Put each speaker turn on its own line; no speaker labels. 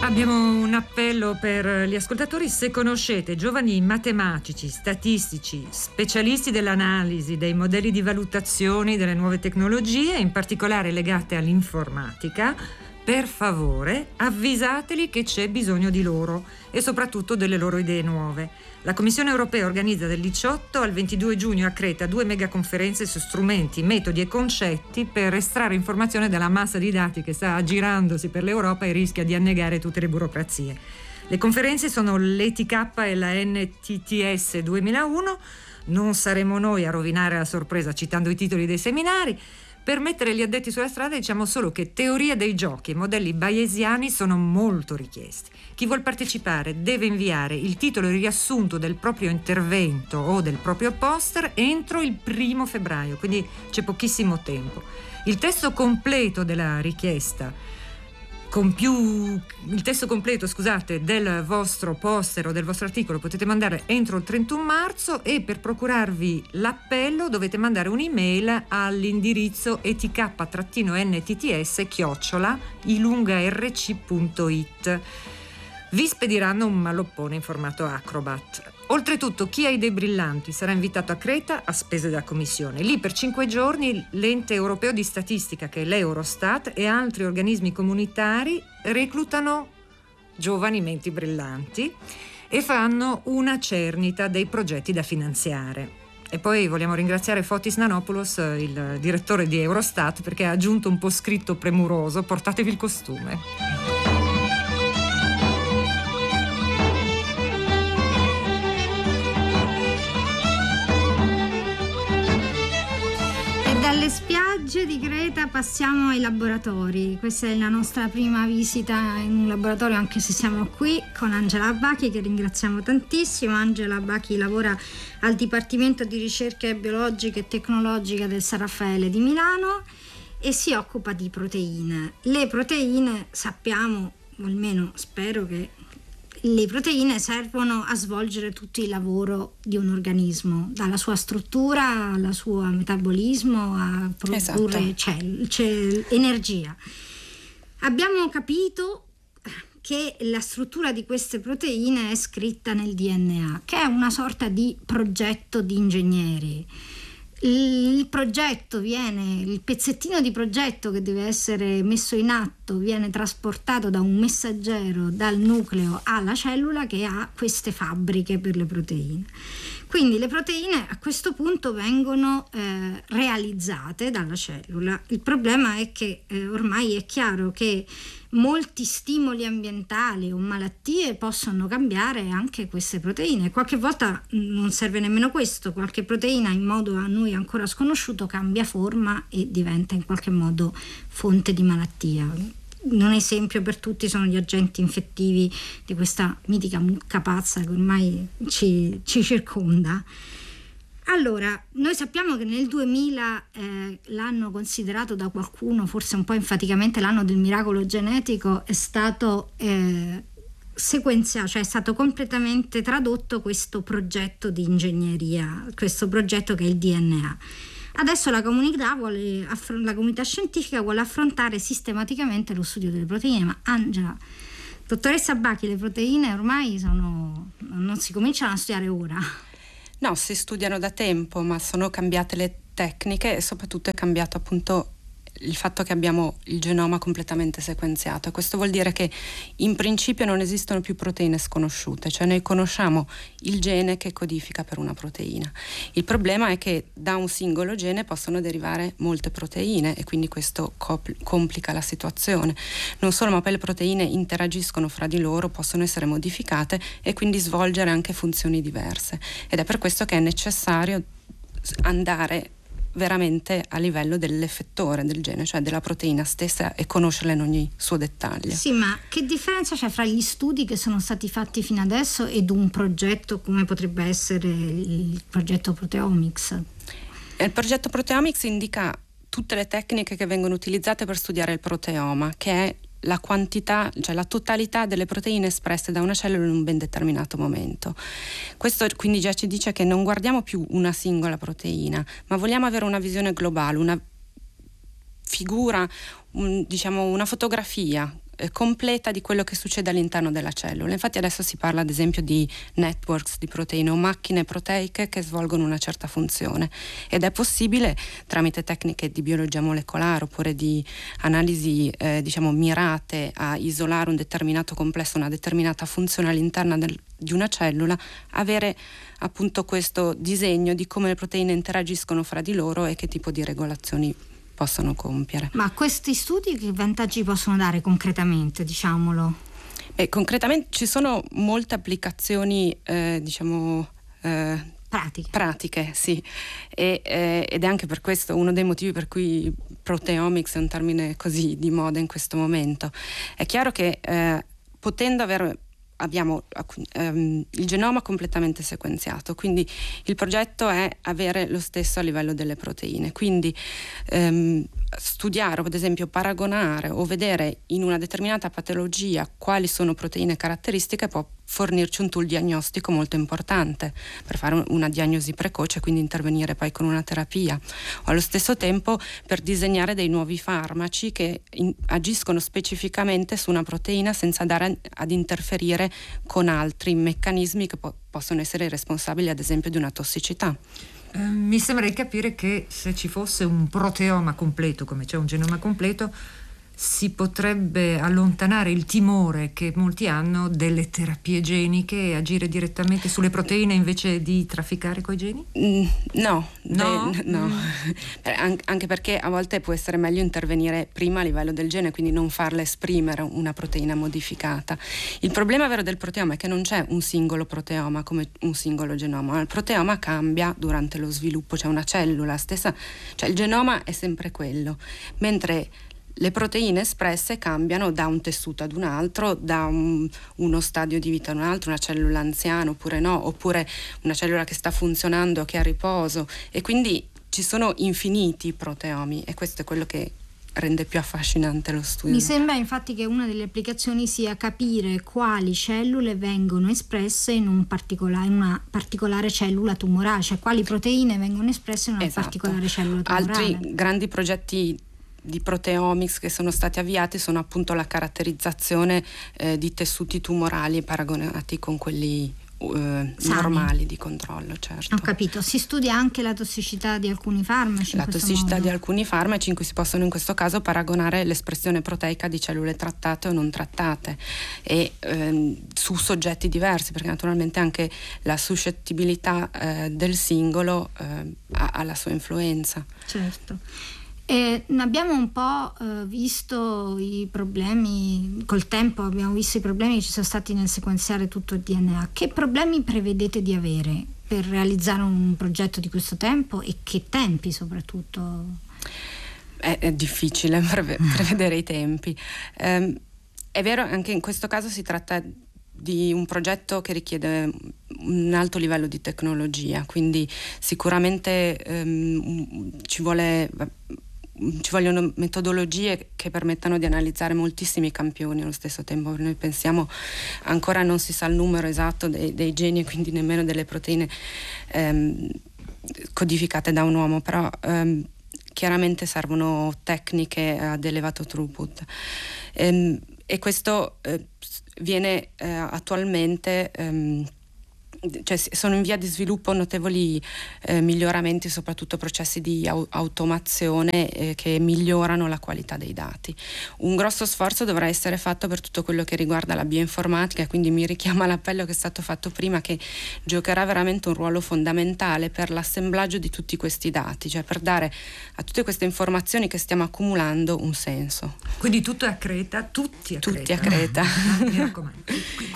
Abbiamo un appello per gli ascoltatori: se conoscete giovani matematici, statistici, specialisti dell'analisi, dei modelli di valutazione delle nuove tecnologie, in particolare legate all'informatica, per favore avvisateli che c'è bisogno di loro e soprattutto delle loro idee nuove. La Commissione europea organizza dal 18 al 22 giugno a Creta 2 megaconferenze su strumenti, metodi e concetti per estrarre informazione dalla massa di dati che sta aggirandosi per l'Europa e rischia di annegare tutte le burocrazie. Le conferenze sono l'ETK e la NTTS 2001. Non saremo noi a rovinare la sorpresa citando i titoli dei seminari. Per mettere gli addetti sulla strada diciamo solo che teoria dei giochi e modelli bayesiani sono molto richiesti. Chi vuol partecipare deve inviare il titolo e il riassunto del proprio intervento o del proprio poster entro il 1 febbraio, quindi c'è pochissimo tempo. Il testo completo della richiesta del vostro poster o del vostro articolo potete mandare entro il 31 marzo e per procurarvi l'appello dovete mandare un'email all'indirizzo etk-int@ilungarc.it. Vi spediranno un malloppone in formato Acrobat. Oltretutto, chi ha idee brillanti sarà invitato a Creta a spese della Commissione. Lì per 5 giorni l'ente europeo di statistica, che è l'Eurostat, e altri organismi comunitari reclutano giovani menti brillanti e fanno una cernita dei progetti da finanziare. E poi vogliamo ringraziare Fotis Nanopoulos, il direttore di Eurostat, perché ha aggiunto un po' scritto premuroso: portatevi il costume.
Dalle spiagge di Creta passiamo ai laboratori. Questa è la nostra prima visita in un laboratorio, anche se siamo qui con Angela Bachi, che ringraziamo tantissimo. Angela Bachi lavora al Dipartimento di Ricerche Biologiche e Tecnologiche del San Raffaele di Milano e si occupa di proteine. Le proteine, sappiamo, o almeno spero che le proteine servono a svolgere tutto il lavoro di un organismo, dalla sua struttura al suo metabolismo, a produrre energia. Abbiamo capito che la struttura di queste proteine è scritta nel DNA, che è una sorta di progetto di ingegneri. Il pezzettino di progetto che deve essere messo in atto viene trasportato da un messaggero dal nucleo alla cellula, che ha queste fabbriche per le proteine. Quindi le proteine a questo punto vengono realizzate dalla cellula. Il problema è che ormai è chiaro che molti stimoli ambientali o malattie possono cambiare anche queste proteine. Qualche volta non serve nemmeno questo, qualche proteina in modo a noi ancora sconosciuto cambia forma e diventa in qualche modo fonte di malattia. Un esempio per tutti sono gli agenti infettivi di questa mitica mucca pazza che ormai ci circonda. Allora, noi sappiamo che nel 2000 l'anno considerato da qualcuno, forse un po' enfaticamente, l'anno del miracolo genetico, è stato sequenziato, cioè è stato completamente tradotto questo progetto di ingegneria, questo progetto che è il DNA. Adesso la comunità scientifica vuole affrontare sistematicamente lo studio delle proteine. Ma Angela, dottoressa Bachi, le proteine ormai non si cominciano a studiare ora?
No, si studiano da tempo, ma sono cambiate le tecniche e soprattutto è cambiato appunto il fatto che abbiamo il genoma completamente sequenziato. Questo vuol dire che in principio non esistono più proteine sconosciute, cioè noi conosciamo il gene che codifica per una proteina. Il problema è che da un singolo gene possono derivare molte proteine e quindi questo complica la situazione. Non solo, ma poi le proteine interagiscono fra di loro, possono essere modificate e quindi svolgere anche funzioni diverse. Ed è per questo che è necessario andare veramente a livello dell'effettore del gene, cioè della proteina stessa, e conoscerla in ogni suo dettaglio.
Sì, ma che differenza c'è fra gli studi che sono stati fatti fino adesso ed un progetto come potrebbe essere il progetto Proteomics?
Il progetto Proteomics indica tutte le tecniche che vengono utilizzate per studiare il proteoma, che è la quantità, cioè la totalità delle proteine espresse da una cellula in un ben determinato momento. Questo quindi già ci dice che non guardiamo più una singola proteina, ma vogliamo avere una visione globale, una figura, una fotografia completa di quello che succede all'interno della cellula. Infatti adesso si parla ad esempio di networks di proteine o macchine proteiche che svolgono una certa funzione, ed è possibile tramite tecniche di biologia molecolare oppure di analisi mirate a isolare un determinato complesso, una determinata funzione all'interno di una cellula, avere appunto questo disegno di come le proteine interagiscono fra di loro e che tipo di regolazioni possono compiere.
Ma questi studi che vantaggi possono dare concretamente, diciamolo?
Concretamente ci sono molte applicazioni pratiche, sì, ed è anche per questo uno dei motivi per cui proteomics è un termine così di moda in questo momento. È chiaro che potendo abbiamo il genoma completamente sequenziato, quindi il progetto è avere lo stesso a livello delle proteine, quindi studiare o ad esempio paragonare o vedere in una determinata patologia quali sono proteine caratteristiche può fornirci un tool diagnostico molto importante per fare una diagnosi precoce, quindi intervenire poi con una terapia, o allo stesso tempo per disegnare dei nuovi farmaci che agiscono specificamente su una proteina senza andare ad interferire con altri meccanismi che possono essere responsabili ad esempio di una tossicità.
Mi sembra di capire che se ci fosse un proteoma completo, come c'è un genoma completo, si potrebbe allontanare il timore che molti hanno delle terapie geniche e agire direttamente sulle proteine invece di trafficare coi geni?
No. Anche perché a volte può essere meglio intervenire prima a livello del gene, quindi non farle esprimere una proteina modificata. Il problema vero del proteoma è che non c'è un singolo proteoma come un singolo genoma. Il proteoma cambia durante lo sviluppo, c'è una cellula stessa, cioè il genoma è sempre quello, mentre le proteine espresse cambiano da un tessuto ad un altro, da uno stadio di vita ad un altro, una cellula anziana oppure no, oppure una cellula che sta funzionando, che è a riposo, e quindi ci sono infiniti proteomi, e questo è quello che rende più affascinante lo studio.
Mi sembra infatti che una delle applicazioni sia capire quali cellule vengono espresse in una particolare cellula tumorale, cioè quali proteine vengono espresse in una particolare cellula tumorale.
Altri grandi progetti di proteomics che sono stati avviati sono appunto la caratterizzazione di tessuti tumorali paragonati con quelli normali di controllo, certo.
Ho capito. Si studia anche la tossicità di alcuni farmaci?
La tossicità di alcuni farmaci in cui si possono in questo caso paragonare l'espressione proteica di cellule trattate o non trattate e su soggetti diversi, perché naturalmente anche la suscettibilità del singolo ha la sua influenza.
Certo. Abbiamo un po' visto i problemi, col tempo abbiamo visto i problemi che ci sono stati nel sequenziare tutto il DNA. Che problemi prevedete di avere per realizzare un progetto di questo tempo, e che tempi soprattutto?
È difficile prevedere i tempi. È vero, anche in questo caso si tratta di un progetto che richiede un alto livello di tecnologia, quindi sicuramente ci vogliono metodologie che permettano di analizzare moltissimi campioni allo stesso tempo. Noi pensiamo, ancora non si sa il numero esatto dei geni e quindi nemmeno delle proteine codificate da un uomo, però chiaramente servono tecniche ad elevato throughput e questo viene attualmente cioè sono in via di sviluppo notevoli miglioramenti, soprattutto processi di automazione che migliorano la qualità dei dati. Un grosso sforzo dovrà essere fatto per tutto quello che riguarda la bioinformatica, quindi mi richiama l'appello che è stato fatto prima, che giocherà veramente un ruolo fondamentale per l'assemblaggio di tutti questi dati, cioè per dare a tutte queste informazioni che stiamo accumulando un senso.
Quindi tutto è a Creta, tutti a
Creta.
Mi raccomando.